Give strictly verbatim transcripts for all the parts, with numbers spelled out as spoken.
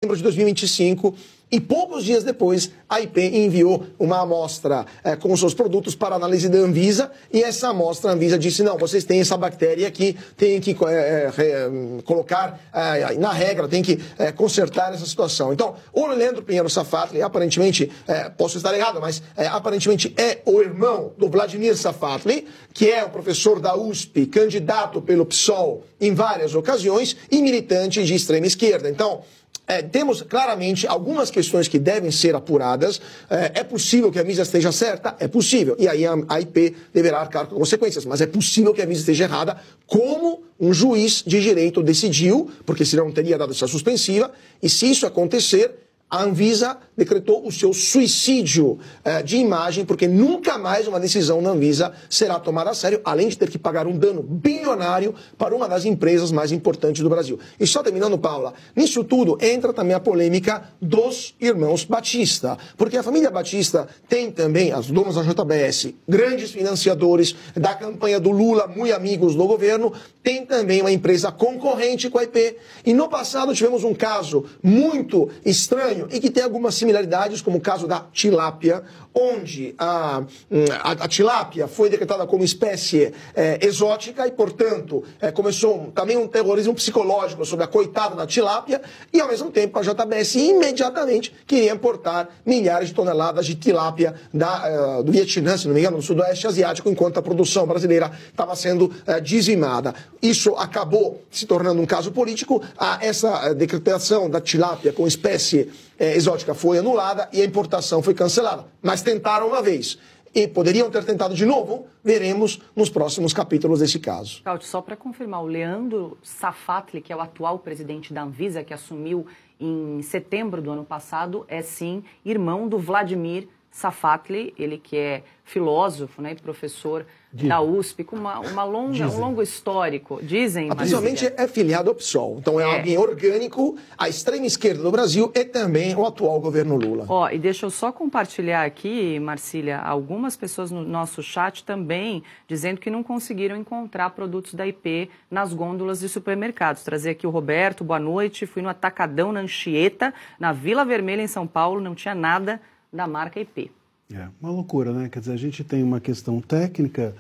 setembro de dois mil e vinte e cinco. E poucos dias depois, a I P enviou uma amostra eh, com os seus produtos para análise da Anvisa, e essa amostra, a Anvisa disse, não, vocês têm essa bactéria aqui, tem que eh, eh, colocar eh, na regra, tem que eh, consertar essa situação. Então, o Leandro Pinheiro Safatli, aparentemente, eh, posso estar errado, mas eh, aparentemente é o irmão do Vladimir Safatli, que é o professor da U S P, candidato pelo P SOL em várias ocasiões e militante de extrema esquerda. Então, É, temos claramente algumas questões que devem ser apuradas. É, é possível que a Anvisa esteja certa? É possível. E aí a, a I P deverá arcar com consequências. Mas é possível que a Anvisa esteja errada, como um juiz de direito decidiu, porque senão não teria dado essa suspensiva. E se isso acontecer, a Anvisa decretou o seu suicídio eh, de imagem, porque nunca mais uma decisão da Anvisa será tomada a sério, além de ter que pagar um dano bilionário para uma das empresas mais importantes do Brasil. E só terminando, Paula, nisso tudo entra também a polêmica dos irmãos Batista, porque a família Batista tem também, as donas da J B S, grandes financiadores da campanha do Lula, muito amigos do governo, tem também uma empresa concorrente com a I P. E no passado tivemos um caso muito estranho, e que tem algumas similaridades, como o caso da tilápia, onde a, a, a tilápia foi decretada como espécie é, exótica e, portanto, é, começou um, também um terrorismo psicológico sobre a coitada da tilápia, e, ao mesmo tempo, a J B S imediatamente queria importar milhares de toneladas de tilápia da, uh, do Vietnã, se não me engano, do Sudoeste Asiático, enquanto a produção brasileira estava sendo uh, dizimada. Isso acabou se tornando um caso político. A, essa uh, decretação da tilápia como espécie É, exótica foi anulada e a importação foi cancelada. Mas tentaram uma vez. E poderiam ter tentado de novo, veremos nos próximos capítulos desse caso. Claudio, só para confirmar, o Leandro Safatli, que é o atual presidente da Anvisa, que assumiu em setembro do ano passado, é sim irmão do Vladimir Safatli, ele que é filósofo, né, e professor Dizem. da U S P, com uma, uma longa, um longo histórico. Dizem, Principalmente é filiado ao P SOL, então é, é alguém orgânico à extrema esquerda do Brasil e também o atual governo Lula. Ó, e deixa eu só compartilhar aqui, Marcília, algumas pessoas no nosso chat também dizendo que não conseguiram encontrar produtos da I P nas gôndolas de supermercados. Trazer aqui o Roberto, boa noite, fui no Atacadão, na Anchieta, na Vila Vermelha, em São Paulo, não tinha nada da marca I P. É uma loucura, né? Quer dizer, a gente tem uma questão técnica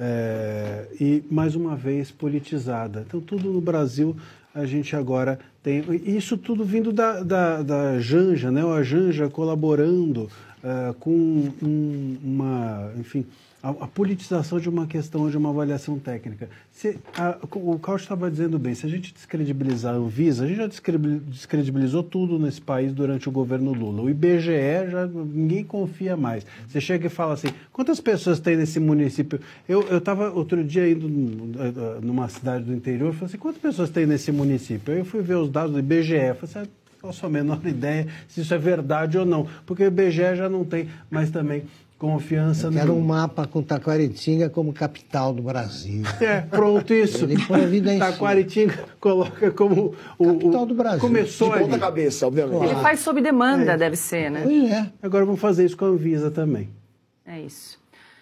é, e, mais uma vez, politizada. Então, tudo no Brasil, a gente agora tem... Isso tudo vindo da, da, da Janja, né? A Janja colaborando uh, com um, uma... Enfim, a, a politização de uma questão, de uma avaliação técnica. Se, a, o Cássio estava dizendo bem, se a gente descredibilizar a Anvisa, a gente já descredibilizou tudo nesse país durante o governo Lula. O I B G E, já ninguém confia mais. Você chega e fala assim, quantas pessoas tem nesse município? Eu estava outro dia indo numa cidade do interior, eu falei assim, quantas pessoas tem nesse município? Aí eu fui ver os dados do I B G E, eu falei assim, não faço a menor ideia se isso é verdade ou não, porque o I B G E já não tem, mas também... Confiança Eu quero no... um mapa com Taquaritinga como capital do Brasil. É, pronto, isso. Taquaritinga coloca como o capital do Brasil. Começou de ponta cabeça, obviamente. Ele faz sob demanda, é. deve ser, né? Pois é. Agora vamos fazer isso com a Anvisa também. É isso.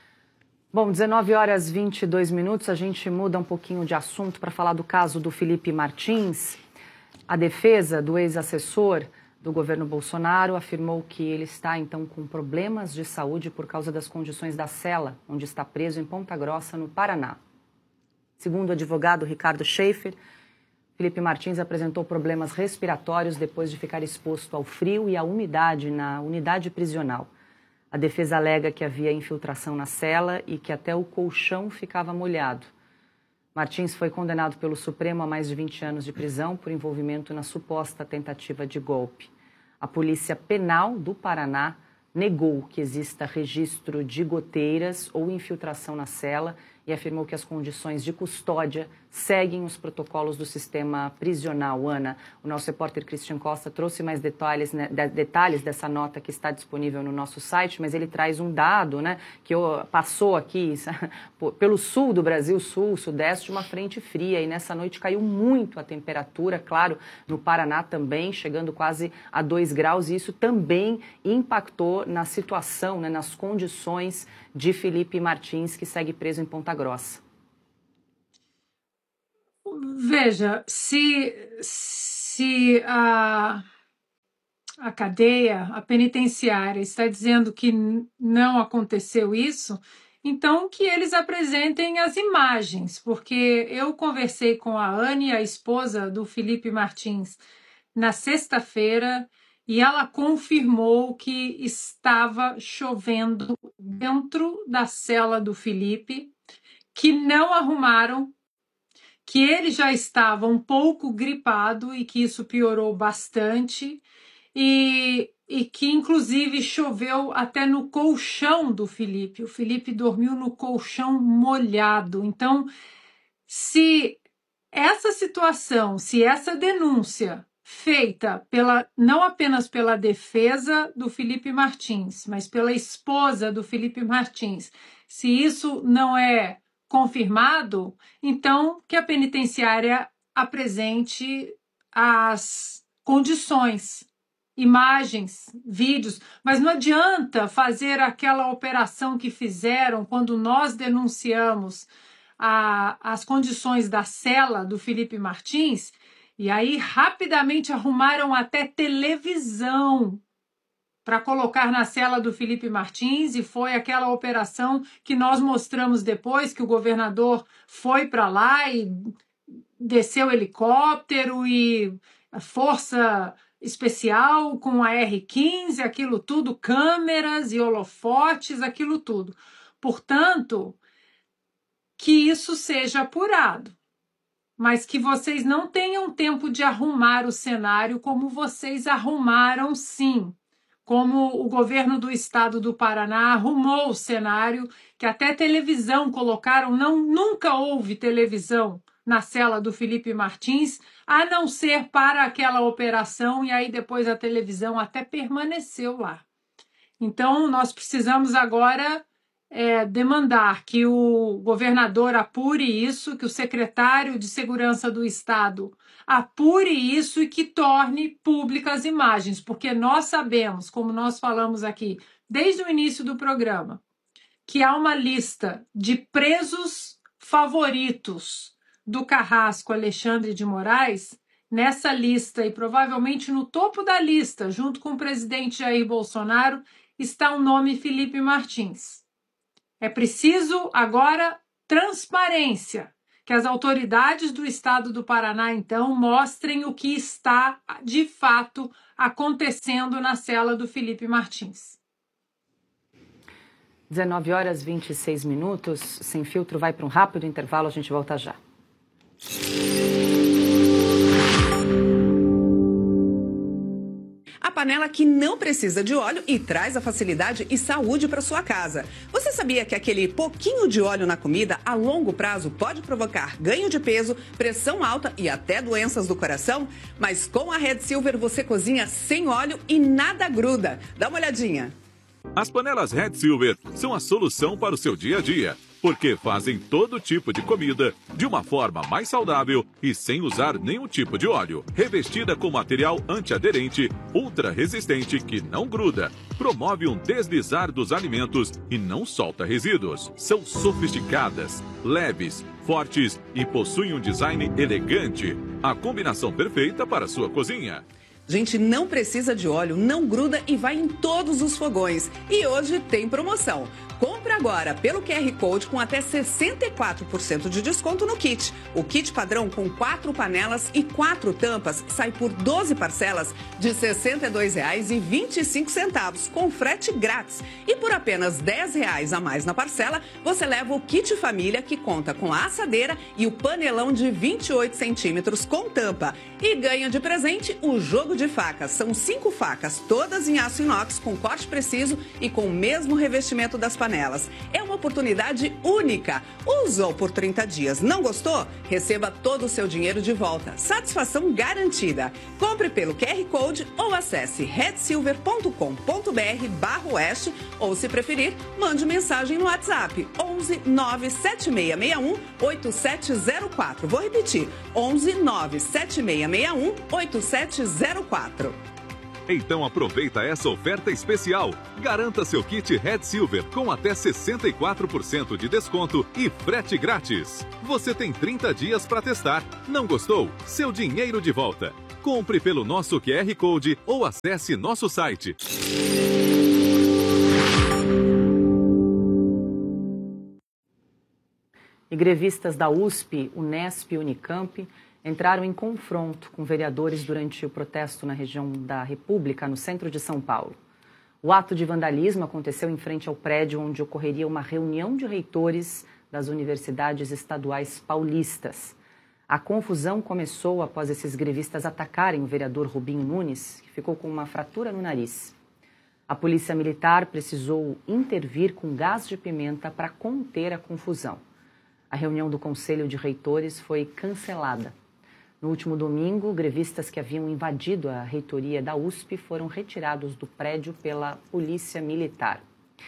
Bom, dezenove horas e vinte e dois minutos, a gente muda um pouquinho de assunto para falar do caso do Felipe Martins. A defesa do ex-assessor do governo Bolsonaro afirmou que ele está, então, com problemas de saúde por causa das condições da cela, onde está preso em Ponta Grossa, no Paraná. Segundo o advogado Ricardo Schaefer, Felipe Martins apresentou problemas respiratórios depois de ficar exposto ao frio e à umidade na unidade prisional. A defesa alega que havia infiltração na cela e que até o colchão ficava molhado. Martins foi condenado pelo Supremo a mais de vinte anos de prisão por envolvimento na suposta tentativa de golpe. A Polícia Penal do Paraná negou que exista registro de goteiras ou infiltração na cela e afirmou que as condições de custódia seguem os protocolos do sistema prisional. Ana, o nosso repórter Christian Costa trouxe mais detalhes, né, de, detalhes dessa nota que está disponível no nosso site, mas ele traz um dado, né, que eu, passou aqui pelo sul do Brasil, sul, sudeste, uma frente fria, e nessa noite caiu muito a temperatura, claro, no Paraná também, chegando quase a dois graus, e isso também impactou na situação, né, nas condições de Felipe Martins, que segue preso em Ponta Grossa. Veja, se, se a, a cadeia, a penitenciária, está dizendo que não aconteceu isso, então que eles apresentem as imagens, porque eu conversei com a Anne, a esposa do Felipe Martins, na sexta-feira, e ela confirmou que estava chovendo dentro da cela do Felipe, que não arrumaram, que ele já estava um pouco gripado e que isso piorou bastante, e, e que inclusive choveu até no colchão do Felipe. O Felipe dormiu no colchão molhado. Então, se essa situação, se essa denúncia feita pela, não apenas pela defesa do Felipe Martins, mas pela esposa do Felipe Martins, se isso não é confirmado, então que a penitenciária apresente as condições, imagens, vídeos, mas não adianta fazer aquela operação que fizeram quando nós denunciamos a, as condições da cela do Felipe Martins, e aí rapidamente arrumaram até televisão para colocar na cela do Felipe Martins, e foi aquela operação que nós mostramos depois, que o governador foi para lá e desceu o helicóptero e a força especial com a R quinze, aquilo tudo, câmeras e holofotes, aquilo tudo. Portanto, que isso seja apurado, mas que vocês não tenham tempo de arrumar o cenário como vocês arrumaram sim, como o governo do estado do Paraná arrumou o cenário, que até televisão colocaram, não, nunca houve televisão na cela do Felipe Martins, a não ser para aquela operação, e aí depois a televisão até permaneceu lá. Então, nós precisamos agora é, demandar que o governador apure isso, que o secretário de Segurança do Estado apure isso e que torne públicas as imagens, porque nós sabemos, como nós falamos aqui desde o início do programa, que há uma lista de presos favoritos do carrasco Alexandre de Moraes. Nessa lista, e provavelmente no topo da lista, junto com o presidente Jair Bolsonaro, está o nome Felipe Martins. É preciso agora transparência, que as autoridades do estado do Paraná, então, mostrem o que está, de fato, acontecendo na cela do Felipe Martins. dezenove horas e vinte e seis minutos, Sem Filtro vai para um rápido intervalo, a gente volta já. A panela que não precisa de óleo e traz a facilidade e saúde para sua casa. Você sabia que aquele pouquinho de óleo na comida a longo prazo pode provocar ganho de peso, pressão alta e até doenças do coração? Mas com a Red Silver você cozinha sem óleo e nada gruda. Dá uma olhadinha. As panelas Red Silver são a solução para o seu dia a dia, porque fazem todo tipo de comida de uma forma mais saudável e sem usar nenhum tipo de óleo. Revestida com material antiaderente, ultra resistente que não gruda, promove um deslizar dos alimentos e não solta resíduos. São sofisticadas, leves, fortes e possuem um design elegante. A combinação perfeita para a sua cozinha. Gente, não precisa de óleo, não gruda e vai em todos os fogões. E hoje tem promoção. Compre agora pelo Q R Code com até sessenta e quatro por cento de desconto no kit. O kit padrão com quatro panelas e quatro tampas sai por doze parcelas de sessenta e dois reais e vinte e cinco centavos, com frete grátis. E por apenas dez reais a mais na parcela, você leva o kit família, que conta com a assadeira e o panelão de vinte e oito centímetros com tampa. E ganha de presente o jogo de facas. São cinco facas, todas em aço inox, com corte preciso e com o mesmo revestimento das panelas. É uma oportunidade única. Usou por trinta dias, não gostou? Receba todo o seu dinheiro de volta. Satisfação garantida. Compre pelo Q R Code ou acesse red silver ponto com ponto br barra oeste, ou se preferir, mande mensagem no WhatsApp onze nove sete seis seis um oito sete zero quatro. Vou repetir, onze nove sete seis seis um oito sete zero quatro. Então aproveita essa oferta especial. Garanta seu kit Red Silver com até sessenta e quatro por cento de desconto e frete grátis. Você tem trinta dias para testar. Não gostou? Seu dinheiro de volta. Compre pelo nosso Q R Code ou acesse nosso site. E grevistas da U S P, Unesp e Unicamp entraram em confronto com vereadores durante o protesto na região da República, no centro de São Paulo. O ato de vandalismo aconteceu em frente ao prédio onde ocorreria uma reunião de reitores das universidades estaduais paulistas. A confusão começou após esses grevistas atacarem o vereador Rubinho Nunes, que ficou com uma fratura no nariz. A polícia militar precisou intervir com gás de pimenta para conter a confusão. A reunião do Conselho de Reitores foi cancelada. No último domingo, grevistas que haviam invadido a reitoria da U S P foram retirados do prédio pela Polícia Militar.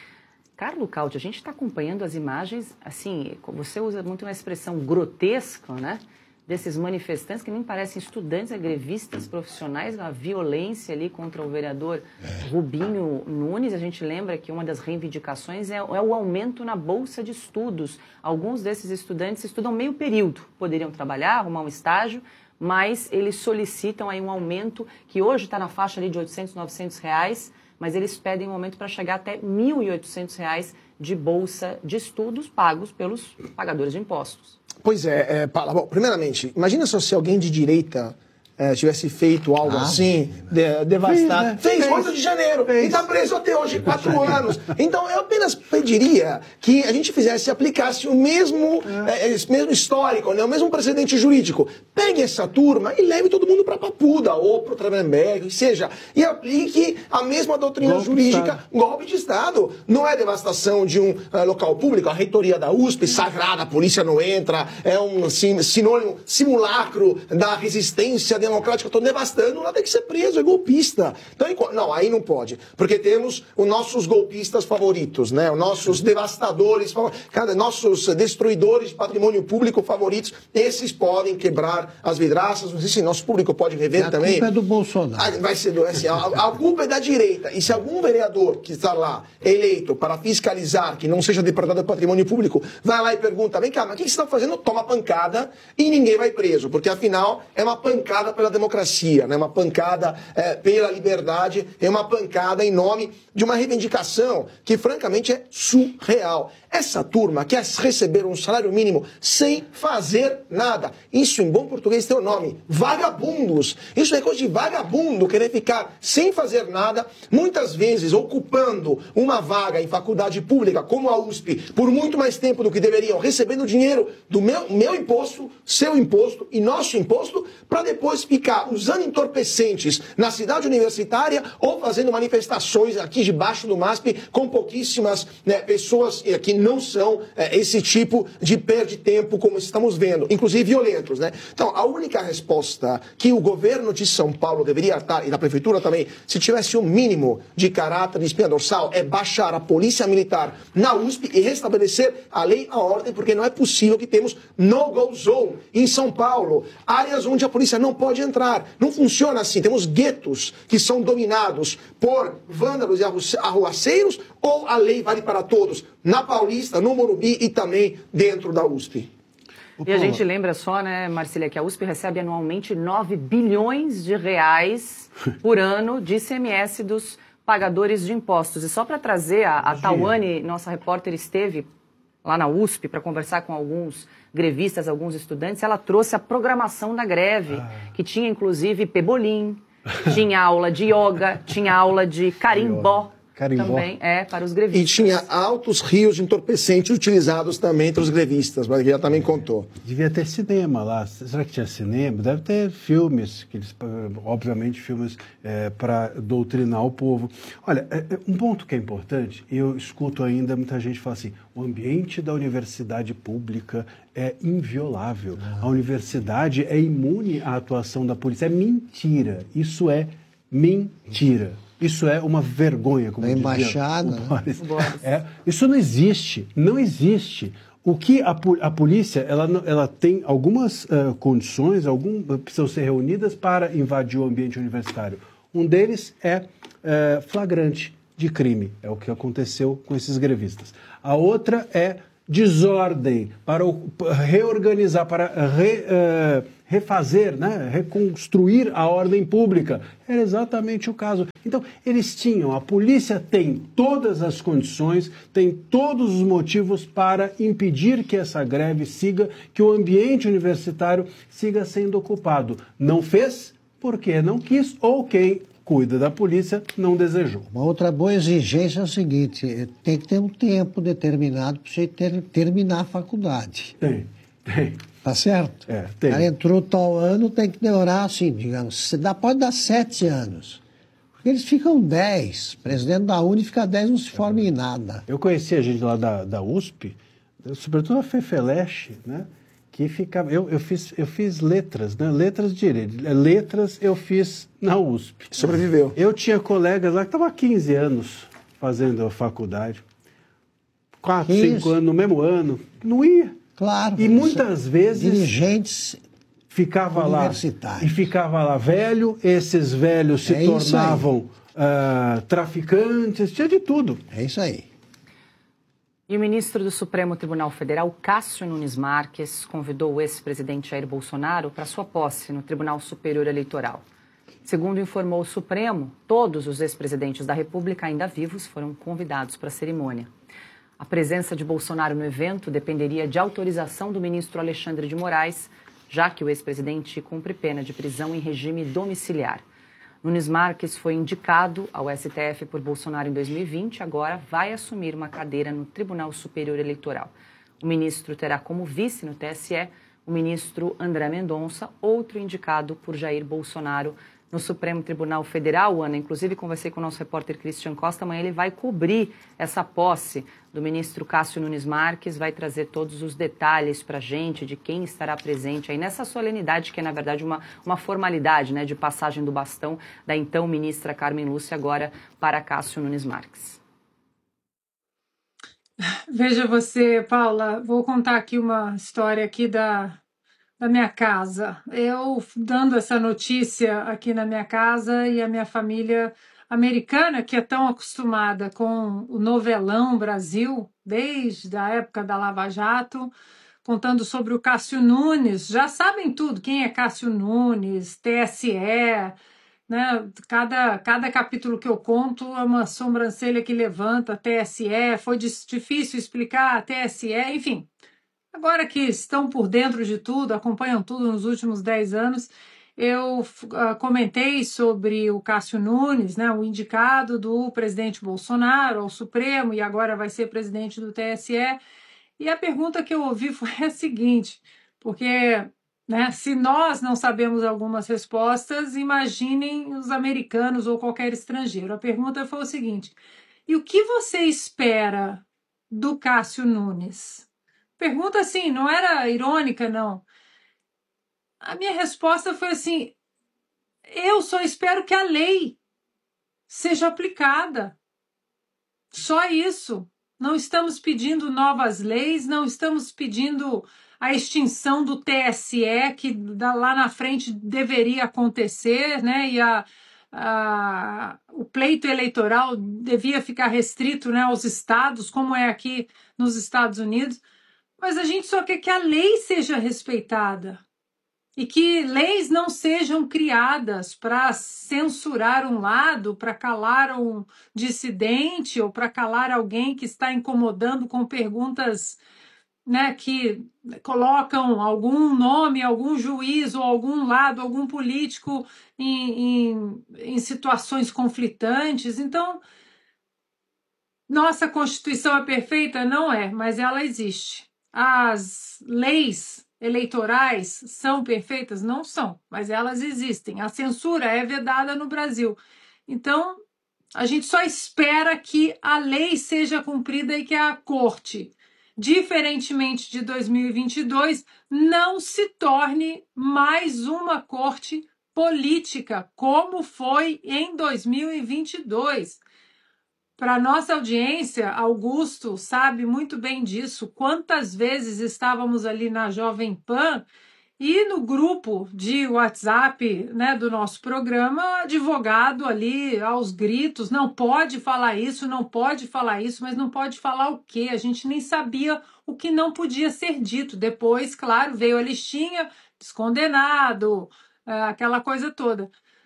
Carlo Cauti, a gente está acompanhando as imagens, assim, você usa muito uma expressão grotesca, né? Desses manifestantes que nem parecem estudantes, é grevistas profissionais, a violência ali contra o vereador Rubinho Nunes. A gente lembra que uma das reivindicações é, é o aumento na bolsa de estudos. Alguns desses estudantes estudam meio período, poderiam trabalhar, arrumar um estágio, mas eles solicitam aí um aumento que hoje está na faixa ali de oitocentos, novecentos reais, mas eles pedem um aumento para chegar até mil e oitocentos reais de bolsa de estudos pagos pelos pagadores de impostos. Pois é, é Paula, bom, primeiramente, imagina só se alguém de direita é, tivesse feito algo ah, assim, de, devastado. Fez, né? Fez, fez oito de janeiro, fez. E está preso até hoje, quatro anos. Então, eu apenas pediria que a gente fizesse, aplicasse o mesmo, é. É, mesmo histórico, né? O mesmo precedente jurídico. Pegue essa turma e leve todo mundo para Papuda ou para o Tremembé, seja, e aplique a mesma doutrina golpe jurídica, de golpe de Estado. Não é devastação de um uh, local público, a reitoria da U S P, sagrada, a polícia não entra, é um assim, sinônimo, simulacro da resistência democrática. Estou devastando, lá tem que ser preso, é golpista. Então, não, aí não pode, porque temos os nossos golpistas favoritos, né? Os nossos devastadores, cada, nossos destruidores de patrimônio público favoritos, esses podem quebrar as vidraças, não sei se nosso público pode rever a também. A culpa é do Bolsonaro. Vai ser do, assim, a, a culpa é da direita. E se algum vereador que está lá eleito para fiscalizar, que não seja depredador do patrimônio público, vai lá e pergunta, vem cá, mas o que você está fazendo? Toma pancada e ninguém vai preso, porque afinal é uma pancada pela democracia, né? Uma pancada é, pela liberdade, é uma pancada em nome de uma reivindicação que francamente é surreal. Essa turma quer receber um salário mínimo sem fazer nada. Isso em bom português tem o nome, vagabundos. Isso é coisa de vagabundo, querer ficar sem fazer nada, muitas vezes ocupando uma vaga em faculdade pública como a U S P por muito mais tempo do que deveriam, recebendo dinheiro do meu, meu imposto, seu imposto e nosso imposto, para depois ficar usando entorpecentes na cidade universitária ou fazendo manifestações aqui debaixo do M A S P com pouquíssimas, né, pessoas que não são é, esse tipo de perda de tempo como estamos vendo, inclusive violentos, né? Então, a única resposta que o governo de São Paulo deveria estar, e da prefeitura também, se tivesse um mínimo de caráter de espinha dorsal, é baixar a polícia militar na U S P e restabelecer a lei, a ordem, porque não é possível que temos no-go zone em São Paulo, áreas onde a polícia não pode entrar. Não funciona assim. Temos guetos que são dominados por vândalos e arruaceiros, ou a lei vale para todos, na Paulista, no Morumbi e também dentro da U S P. E a gente lembra só, né, Marcília, que a U S P recebe anualmente nove bilhões de reais por ano de I C M S dos pagadores de impostos. E só para trazer, a, a Tawane, nossa repórter, esteve lá na U S P para conversar com alguns grevistas, alguns estudantes. Ela trouxe a programação da greve, ah. que tinha inclusive pebolim, tinha aula de yoga, tinha aula de carimbó. Carimbó. Também é para os grevistas. E tinha altos rios de entorpecentes utilizados também entre os grevistas, mas ele também contou. Devia ter cinema lá. Será que tinha cinema? Deve ter filmes, que eles, obviamente filmes é, para doutrinar o povo. Olha, é, um ponto que é importante, eu escuto ainda muita gente falar assim, o ambiente da universidade pública é inviolável. Ah. A universidade é imune à atuação da polícia. É mentira. Isso é mentira. Isso é uma vergonha, como dizia embaixada, o Boris. Né? É, isso não existe, não existe. O que a, a polícia, ela, ela tem algumas uh, condições, algum, precisam ser reunidas para invadir o ambiente universitário. Um deles é uh, flagrante de crime, é o que aconteceu com esses grevistas. A outra é desordem, para o, reorganizar, para re, uh, refazer, né, reconstruir a ordem pública. Era exatamente o caso. Então, eles tinham, a polícia tem todas as condições, tem todos os motivos para impedir que essa greve siga, que o ambiente universitário siga sendo ocupado. Não fez porque não quis, ou quem cuida da polícia não desejou. Uma outra boa exigência é o seguinte, tem que ter um tempo determinado para você ter, terminar a faculdade. Tem, tem. Tá certo? É, tem. Aí entrou tal ano, tem que demorar assim, digamos, dá, pode dar sete anos. Porque eles ficam dez. O presidente da Uni fica dez, não se forma em nada. Eu conheci a gente lá da, da U S P, sobretudo a Fefeleche, né? Que ficava. Eu, eu, fiz, eu fiz letras, né? Letras de direito. Letras eu fiz na U S P. Sobreviveu. Eu tinha colegas lá que estavam há quinze anos fazendo a faculdade. quatro, cinco anos no mesmo ano. Não ia. Claro. E muitas vezes dirigentes ficava lá e ficava lá velho, esses velhos se é tornavam uh, traficantes, tinha de tudo. É isso aí. E o ministro do Supremo Tribunal Federal, Cássio Nunes Marques, convidou o ex-presidente Jair Bolsonaro para sua posse no Tribunal Superior Eleitoral. Segundo informou o Supremo, todos os ex-presidentes da República ainda vivos foram convidados para a cerimônia. A presença de Bolsonaro no evento dependeria de autorização do ministro Alexandre de Moraes, já que o ex-presidente cumpre pena de prisão em regime domiciliar. Nunes Marques foi indicado ao S T F por Bolsonaro em dois mil e vinte, agora vai assumir uma cadeira no Tribunal Superior Eleitoral. O ministro terá como vice no T S E o ministro André Mendonça, outro indicado por Jair Bolsonaro no Supremo Tribunal Federal. Ana, inclusive conversei com o nosso repórter Christian Costa, amanhã ele vai cobrir essa posse do ministro Cássio Nunes Marques, vai trazer todos os detalhes para a gente de quem estará presente aí nessa solenidade, que é na verdade uma, uma formalidade, né, de passagem do bastão da então ministra Carmen Lúcia agora para Cássio Nunes Marques. Veja você, Paula, vou contar aqui uma história aqui da... da minha casa. Eu dando essa notícia aqui na minha casa e a minha família americana, que é tão acostumada com o novelão Brasil, desde a época da Lava Jato, contando sobre o Cássio Nunes, já sabem tudo, quem é Cássio Nunes, T S E, né? Cada, cada capítulo que eu conto é uma sobrancelha que levanta, T S E, foi difícil explicar, T S E, enfim. Agora que estão por dentro de tudo, acompanham tudo nos últimos dez anos, eu uh, comentei sobre o Cássio Nunes, né, o indicado do presidente Bolsonaro ao Supremo e agora vai ser presidente do T S E. E a pergunta que eu ouvi foi a seguinte, porque, né, se nós não sabemos algumas respostas, imaginem os americanos ou qualquer estrangeiro. A pergunta foi o seguinte, e o que você espera do Cássio Nunes? Pergunta assim, não era irônica, não. A minha resposta foi assim, eu só espero que a lei seja aplicada. Só isso. Não estamos pedindo novas leis, não estamos pedindo a extinção do T S E, que lá na frente deveria acontecer, né? E a, a, o pleito eleitoral devia ficar restrito, né, aos estados, como é aqui nos Estados Unidos. Mas a gente só quer que a lei seja respeitada e que leis não sejam criadas para censurar um lado, para calar um dissidente ou para calar alguém que está incomodando com perguntas, né, que colocam algum nome, algum juiz ou algum lado, algum político em, em, em situações conflitantes. Então, nossa Constituição é perfeita? Não é, mas ela existe. As leis eleitorais são perfeitas? Não são, mas elas existem. A censura é vedada no Brasil. Então, a gente só espera que a lei seja cumprida e que a Corte, diferentemente de dois mil e vinte e dois, não se torne mais uma Corte política, como foi em dois mil e vinte e dois. Para a nossa audiência, Augusto sabe muito bem disso, quantas vezes estávamos ali na Jovem Pan e no grupo de WhatsApp, né, do nosso programa, advogado ali aos gritos, não pode falar isso, não pode falar isso, mas não pode falar o quê? A gente nem sabia o que não podia ser dito. Depois, claro, veio a listinha, descondenado, aquela coisa toda.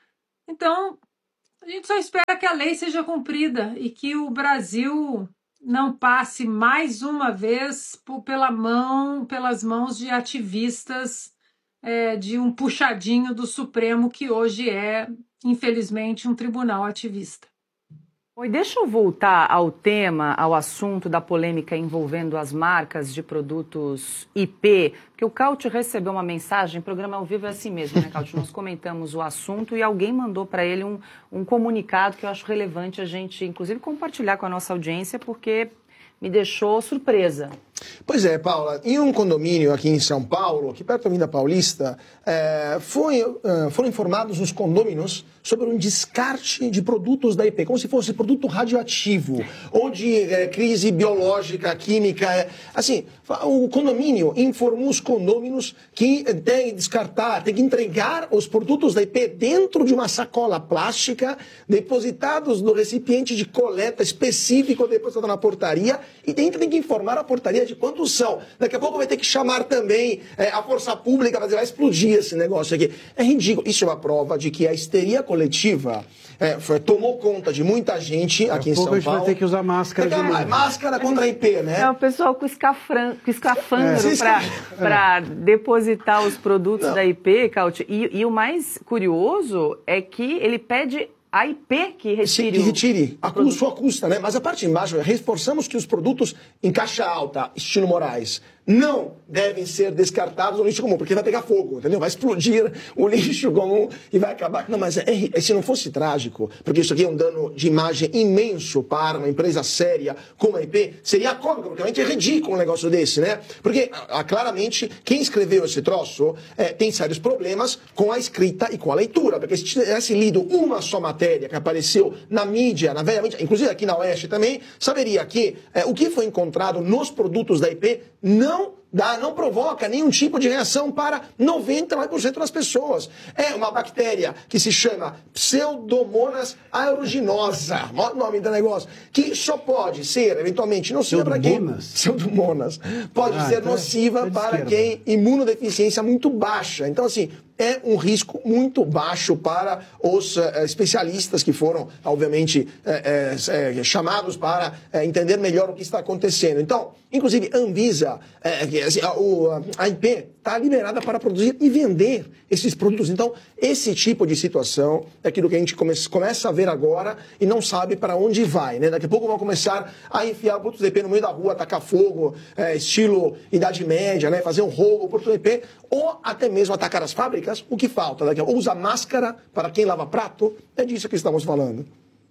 Então, a gente só espera que a lei seja cumprida e que o Brasil não passe mais uma vez por, pela mão, pelas mãos de ativistas é, de um puxadinho do Supremo, que hoje é, infelizmente, um tribunal ativista. Oi, deixa eu voltar ao tema, ao assunto da polêmica envolvendo as marcas de produtos I P, porque o Cauty recebeu uma mensagem, programa ao vivo é assim mesmo, né, Cauty? Nós comentamos o assunto e alguém mandou para ele um, um comunicado que eu acho relevante a gente, inclusive, compartilhar com a nossa audiência, porque me deixou surpresa. Pois é, Paula, em um condomínio aqui em São Paulo, aqui perto da Avenida Paulista, é, foi, é, foram informados os condôminos sobre um descarte de produtos da I P, como se fosse produto radioativo, ou de é, crise biológica, química. É, assim, o condomínio informou os condôminos que tem que descartar, tem que entregar os produtos da I P dentro de uma sacola plástica, depositados no recipiente de coleta específico, depositado na portaria, e dentro tem que informar a portaria de quantos são. Daqui a pouco vai ter que chamar também é, a força pública para dizer, vai explodir esse negócio aqui. É ridículo. Isso é uma prova de que a histeria coletiva é, foi, tomou conta de muita gente aqui em São Paulo. A gente vai ter que usar máscara de novo. Máscara contra a I P, né? É o pessoal com, escafran, com escafandro é. para é. depositar os produtos Não. da I P, Cauty. E, e o mais curioso é que ele pede a I P que retire. Que retire, a cu, sua custa, né? Mas a parte de embaixo, reforçamos que os produtos em caixa alta, estilo Moraes, não devem ser descartados no lixo comum, porque vai pegar fogo, entendeu? Vai explodir o lixo comum e vai acabar. Não, mas é, é, se não fosse trágico, porque isso aqui é um dano de imagem imenso para uma empresa séria como a I P, seria cômico, porque realmente é ridículo um negócio desse, né? Porque, a, a, claramente, quem escreveu esse troço é, tem sérios problemas com a escrita e com a leitura, porque se tivesse lido uma só matéria que apareceu na mídia, na velha mídia, inclusive aqui na Oeste também, saberia que é, o que foi encontrado nos produtos da I P não Dá, não provoca nenhum tipo de reação para noventa e nove por cento das pessoas. É uma bactéria que se chama Pseudomonas aeruginosa, o nome do negócio, que só pode ser, eventualmente, nociva para quem... Pseudomonas. Pode ah, ser então nociva é para quem imunodeficiência muito baixa. Então, assim, é um risco muito baixo para os uh, especialistas que foram, obviamente, uh, uh, uh, chamados para uh, entender melhor o que está acontecendo. Então, inclusive, a Anvisa, uh, assim, a, o, a I P está liberada para produzir e vender esses produtos. Então, esse tipo de situação é aquilo que a gente come, começa a ver agora e não sabe para onde vai, né? Daqui a pouco vão começar a enfiar produtos da I P no meio da rua, atacar fogo, uh, estilo Idade Média, né? Fazer um roubo por I P, ou até mesmo atacar as fábricas. O que falta daqui a pouco? Usa máscara para quem lava prato? É disso que estamos falando.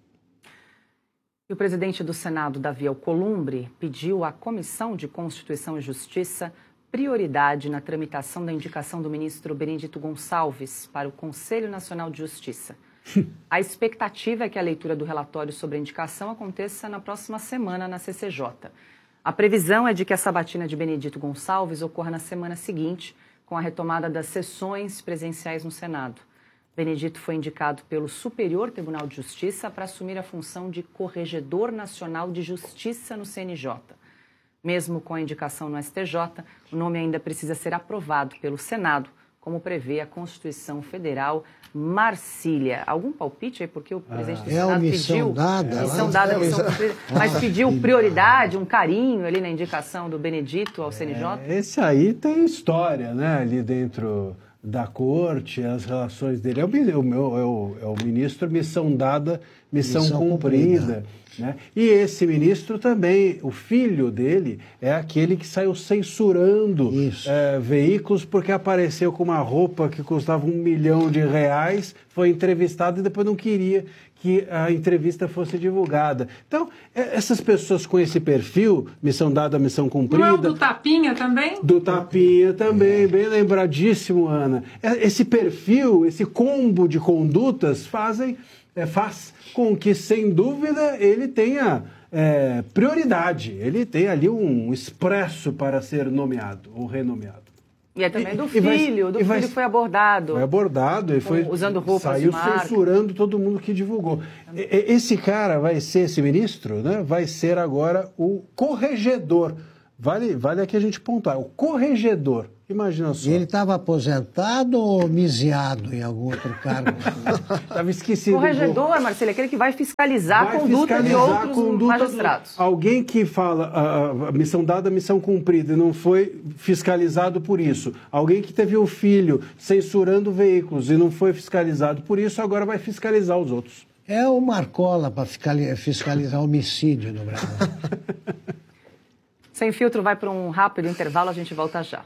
E o presidente do Senado, Davi Alcolumbre, pediu à Comissão de Constituição e Justiça prioridade na tramitação da indicação do ministro Benedito Gonçalves para o Conselho Nacional de Justiça. A expectativa é que a leitura do relatório sobre a indicação aconteça na próxima semana na C C J. A previsão é de que a sabatina de Benedito Gonçalves ocorra na semana seguinte, com a retomada das sessões presenciais no Senado. Benedito foi indicado pelo Superior Tribunal de Justiça para assumir a função de Corregedor Nacional de Justiça no C N J. Mesmo com a indicação no S T J, o nome ainda precisa ser aprovado pelo Senado, como prevê a Constituição Federal. Marcília, algum palpite aí? Porque o presidente do é Senado missão pediu... Dada, missão dada, é missão cumprida, mas pediu prioridade, um carinho ali na indicação do Benedito ao C N J? É, esse aí tem história, né? Ali dentro da corte, as relações dele. É o, é o, meu, é o, é o ministro missão dada, missão, missão cumprida. cumprida. Né? E esse ministro também, o filho dele, é aquele que saiu censurando é, veículos porque apareceu com uma roupa que custava um milhão de reais, foi entrevistado e depois não queria que a entrevista fosse divulgada. Então, essas pessoas com esse perfil, missão dada, missão cumprida... Não é o do Tapinha também? Do Tapinha também, bem lembradíssimo, Ana. Esse perfil, esse combo de condutas fazem... É, faz com que, sem dúvida, ele tenha é, prioridade. Ele tem ali um expresso para ser nomeado ou renomeado. E é também e, do filho, vai, do filho vai, foi abordado. Foi abordado e foi usando roupas saiu de marca. Censurando todo mundo que divulgou. Esse cara vai ser, esse ministro, né, vai ser agora o corregedor. Vale, vale aqui a gente pontuar, o corregedor Imagina só. E ele estava aposentado ou misiado em algum outro cargo? Estava esquecido. Corregedor, Marcelo, é aquele que vai fiscalizar Vai a conduta fiscalizar de outros a conduta magistrados. Do... Alguém que fala a, a missão dada, a missão cumprida, e não foi fiscalizado por isso. Alguém que teve um filho censurando veículos e não foi fiscalizado por isso, agora vai fiscalizar os outros. É o Marcola para fiscalizar homicídio no Brasil. Sem Filtro vai para um rápido intervalo, a gente volta já.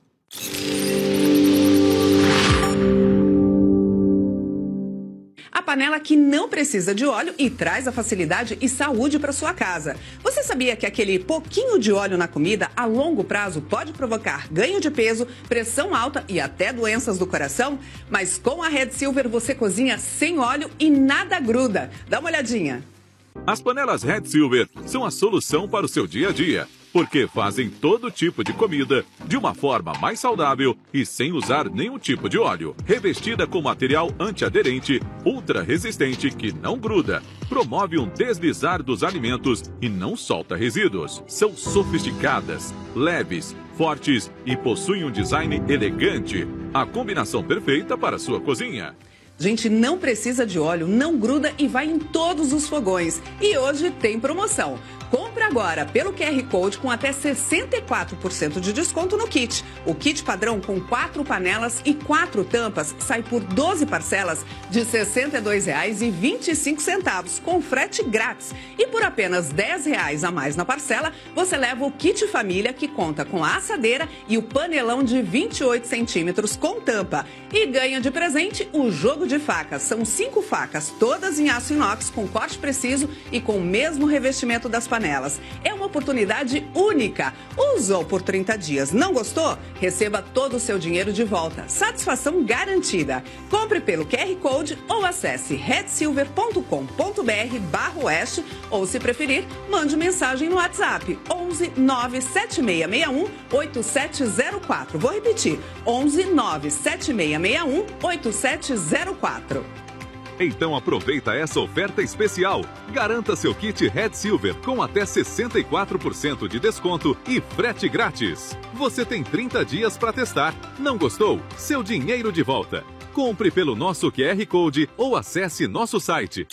A panela que não precisa de óleo e traz a facilidade e saúde para sua casa. Você sabia que aquele pouquinho de óleo na comida a longo prazo pode provocar ganho de peso, pressão alta e até doenças do coração? Mas com a Red Silver você cozinha sem óleo e nada gruda. Dá uma olhadinha. As panelas Red Silver são a solução para o seu dia a dia, porque fazem todo tipo de comida de uma forma mais saudável e sem usar nenhum tipo de óleo. Revestida com material antiaderente, ultra resistente que não gruda, promove um deslizar dos alimentos e não solta resíduos. São sofisticadas, leves, fortes e possuem um design elegante. A combinação perfeita para a sua cozinha. Gente, não precisa de óleo, não gruda e vai em todos os fogões. E hoje tem promoção. Compre agora pelo Q R Code com até sessenta e quatro por cento de desconto no kit. O kit padrão com quatro panelas e quatro tampas sai por doze parcelas de sessenta e dois reais e vinte e cinco centavos, com frete grátis. E por apenas dez reais a mais na parcela, você leva o kit família que conta com a assadeira e o panelão de vinte e oito centímetros com tampa. E ganha de presente o jogo de facas. São cinco facas, todas em aço inox com corte preciso e com o mesmo revestimento das panelas. É uma oportunidade única. Usou por trinta dias, não gostou? Receba todo o seu dinheiro de volta. Satisfação garantida. Compre pelo Q R Code ou acesse red silver ponto com ponto b r barra oeste ou, se preferir, mande mensagem no WhatsApp onze nove sete seis seis um oito sete zero quatro. Vou repetir, onze nove sete seis seis um oito sete zero quatro. Então aproveita essa oferta especial. Garanta seu kit Red Silver com até sessenta e quatro por cento de desconto e frete grátis. Você tem trinta dias para testar. Não gostou? Seu dinheiro de volta. Compre pelo nosso Q R Code ou acesse nosso site.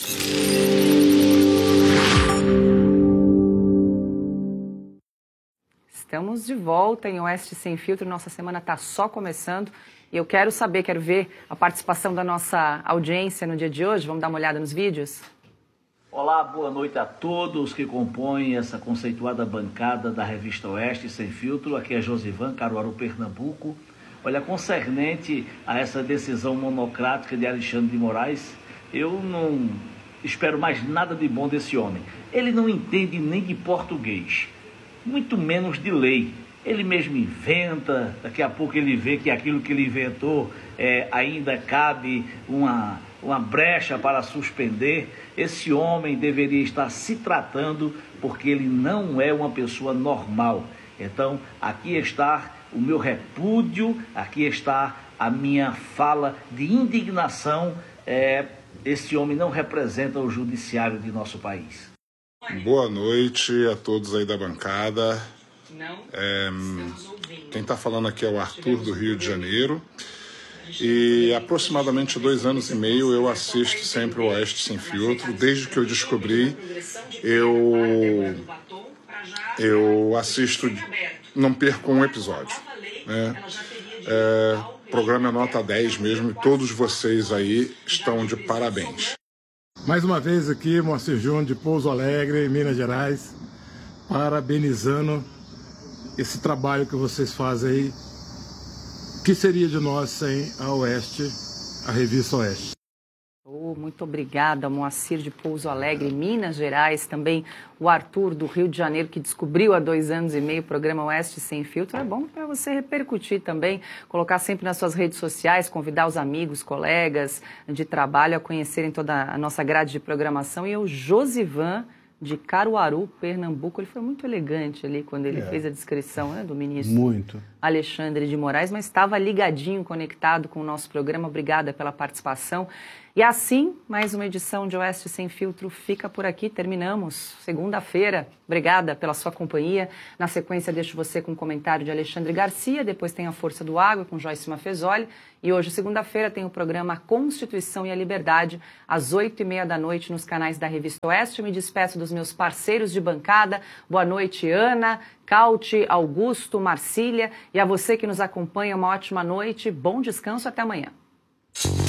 Estamos de volta em Oeste Sem Filtro. Nossa semana está só começando. E eu quero saber, quero ver a participação da nossa audiência no dia de hoje. Vamos dar uma olhada nos vídeos? Olá, boa noite a todos que compõem essa conceituada bancada da revista Oeste Sem Filtro. Aqui é Josivan, Caruaru, Pernambuco. Olha, concernente a essa decisão monocrática de Alexandre de Moraes, eu não espero mais nada de bom desse homem. Ele não entende nem de português, muito menos de lei. Ele mesmo inventa, daqui a pouco ele vê que aquilo que ele inventou é, ainda cabe uma, uma brecha para suspender. Esse homem deveria estar se tratando porque ele não é uma pessoa normal. Então, aqui está o meu repúdio, aqui está a minha fala de indignação. É, esse homem não representa o judiciário de nosso país. Boa noite a todos aí da bancada. É, quem está falando aqui é o Arthur, do Rio de Janeiro. E aproximadamente dois anos e meio eu assisto sempre o Oeste Sem Filtro. Desde que eu descobri, eu, eu assisto, não perco um episódio, né? É, programa é nota dez mesmo, e todos vocês aí estão de parabéns. Mais uma vez aqui, Moacir Júnior, de Pouso Alegre, Minas Gerais, parabenizando esse trabalho que vocês fazem aí. O que seria de nós sem a Oeste, a revista Oeste? Oh, muito obrigada, Moacir de Pouso Alegre, Minas Gerais, também o Arthur do Rio de Janeiro, que descobriu há dois anos e meio o programa Oeste Sem Filtro. É bom para você repercutir também, colocar sempre nas suas redes sociais, convidar os amigos, colegas de trabalho a conhecerem toda a nossa grade de programação. E o Josivan, de Caruaru, Pernambuco, ele foi muito elegante ali quando ele é. fez a descrição, né, do ministro muito. Alexandre de Moraes, mas estava ligadinho, conectado com o nosso programa. Obrigada pela participação. E assim, mais uma edição de Oeste Sem Filtro fica por aqui. Terminamos segunda-feira. Obrigada pela sua companhia. Na sequência, deixo você com um comentário de Alexandre Garcia. Depois tem a Força do Água com Joyce Mafezoli. E hoje, segunda-feira, tem o programa Constituição e a Liberdade, às oito e meia da noite, nos canais da Revista Oeste. Eu me despeço dos meus parceiros de bancada. Boa noite, Ana, Cauti, Augusto, Marcília. E a você que nos acompanha, uma ótima noite. Bom descanso. Até amanhã.